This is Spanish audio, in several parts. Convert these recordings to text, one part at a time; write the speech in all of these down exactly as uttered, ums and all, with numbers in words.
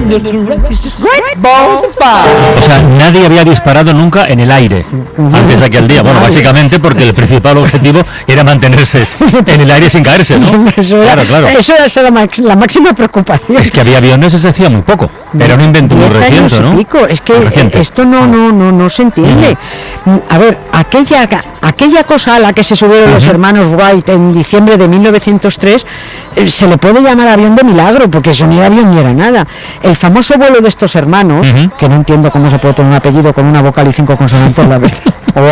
O sea, nadie había disparado nunca en el aire antes de aquel día. Bueno, básicamente porque el principal objetivo era mantenerse en el aire sin caerse, ¿no? Eso era, claro, claro. Eso era la, la máxima preocupación. Es que había aviones desde hacía muy poco. Era un invento muy reciente, ¿no? Pico. Es que reciente. Esto no, no, no, no se entiende. Uh-huh. A ver, aquella, aquella cosa a la que se subieron uh-huh. los hermanos Wright en diciembre de mil novecientos tres, eh, se le puede llamar avión de milagro, porque eso ni era avión ni era nada. El famoso vuelo de estos hermanos, uh-huh. que no entiendo cómo se puede tener un apellido con una vocal y cinco consonantes, la verdad.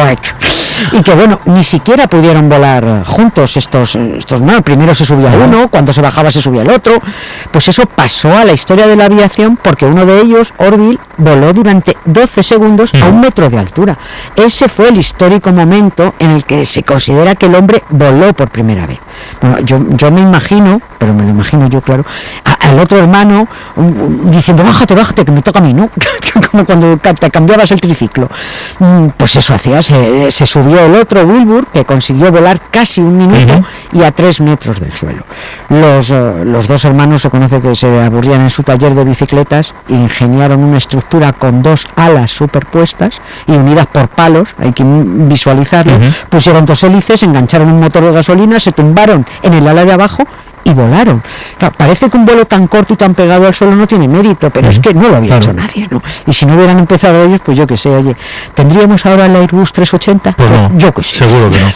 Y que bueno, ni siquiera pudieron volar juntos estos, estos no, primero se subía uno, cuando se bajaba se subía el otro. Pues eso pasó a la historia de la aviación porque uno de ellos, Orville, voló durante doce segundos a un metro de altura. Ese fue el histórico momento en el que se considera que el hombre voló por primera vez. Bueno, yo, yo me imagino, pero me lo imagino yo, claro, a, al otro hermano um, diciendo, bájate, bájate, que me toca a mí, ¿no? Como cuando te cambiabas el triciclo. Pues eso hacía, se, se subió el otro, Wilbur, que consiguió volar casi un minuto uh-huh. y a tres metros del suelo. Los, uh, los dos hermanos se conoce que se aburrían en su taller de bicicletas, ingeniaron una estructura con dos alas superpuestas y unidas por palos, hay que visualizarlo, uh-huh. pusieron dos hélices, engancharon un motor de gasolina, se tumbaron en el ala de abajo y volaron. Claro, parece que un vuelo tan corto y tan pegado al suelo no tiene mérito, pero uh-huh. es que no lo había claro. hecho nadie, ¿no? Y si no hubieran empezado ellos, pues yo qué sé, oye, ¿tendríamos ahora el Airbus trescientos ochenta? Pues no, yo que sé. Seguro que no.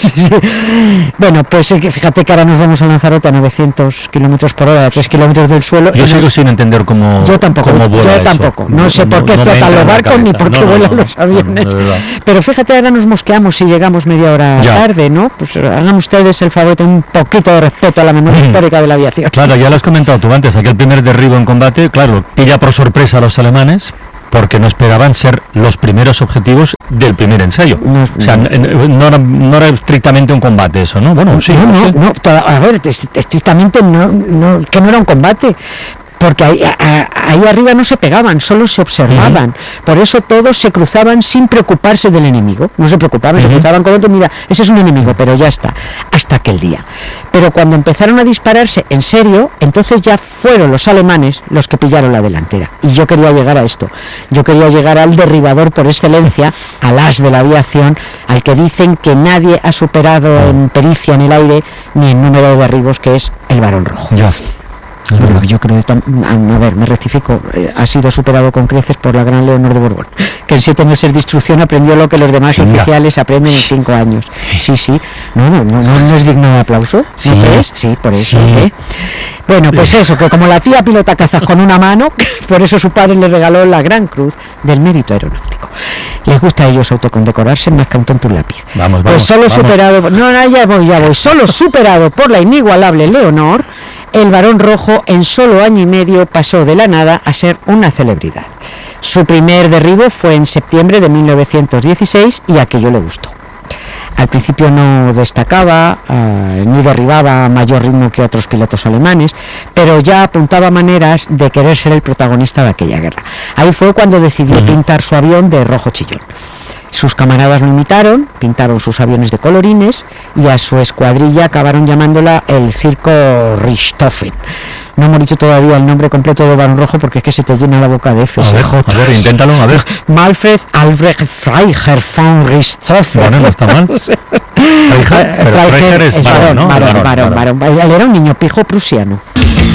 Bueno, pues eh, fíjate que ahora nos vamos a Lanzarote a novecientos kilómetros por hora, a tres kilómetros del suelo. Yo sigo no, sin entender cómo Yo tampoco, cómo vuela yo tampoco. Eso. No sé por qué no, no flotan los barcos ni por qué no, vuelan no, los aviones. No, no, pero fíjate, ahora nos mosqueamos si llegamos media hora ya. tarde, ¿no? Pues hagan ustedes el favor de un poquito de respeto a la memoria mm. histórica de la aviación. Claro, ya lo has comentado tú antes, aquel primer derribo en combate, claro, pilla por sorpresa a los alemanes, porque no esperaban ser los primeros objetivos del primer ensayo. No, o sea, no, no, era, no era estrictamente un combate eso, ¿no? Bueno, sí. No, no, sí. no, toda, a ver, estrictamente no, no, que no era un combate. Porque ahí, a, ahí arriba no se pegaban, solo se observaban. Uh-huh. Por eso todos se cruzaban sin preocuparse del enemigo. No se preocupaban, uh-huh. se cruzaban con otro, mira, ese es un enemigo, pero ya está. Hasta aquel día. Pero cuando empezaron a dispararse en serio, entonces ya fueron los alemanes los que pillaron la delantera. Y yo quería llegar a esto. Yo quería llegar al derribador por excelencia, al as de la aviación, al que dicen que nadie ha superado en pericia en el aire ni en número de derribos, que es el Barón Rojo. Ya. Bueno, yo creo que, a ver, me rectifico, eh, ha sido superado con creces por la gran Leonor de Borbón, que en siete meses de instrucción aprendió lo que los demás sí, oficiales aprenden en cinco años. Sí, sí, no, no, no, no, no es digno de aplauso, ¿no sí. crees? Sí, por eso. Sí. ¿eh? Bueno, pues eso, que como la tía pilota cazas con una mano, por eso su padre le regaló la Gran Cruz del Mérito Aeronáutico. Les gusta a ellos autocondecorarse más que un tonto un lápiz. Vamos, vamos, pues solo vamos. superado, no, no, ya voy, ya voy, solo superado por la inigualable Leonor, el Barón Rojo en solo año y medio pasó de la nada a ser una celebridad. Su primer derribo fue en septiembre de mil novecientos dieciséis y aquello le gustó. Al principio no destacaba uh, ni derribaba a mayor ritmo que otros pilotos alemanes, pero ya apuntaba maneras de querer ser el protagonista de aquella guerra. Ahí fue cuando decidió uh-huh. pintar su avión de rojo chillón. Sus camaradas lo imitaron, pintaron sus aviones de colorines y a su escuadrilla acabaron llamándola el Circo Richthofen. No hemos dicho todavía el nombre completo de Barón Rojo porque es que se te llena la boca de F. A ver, a ver, inténtalo, a ver. Manfred Albrecht Freiherr von Richthofen. Bueno, no está mal. Freiherr, pero Freiherr es varón, ¿no? Varón, varón, varón. Él era un niño pijo prusiano.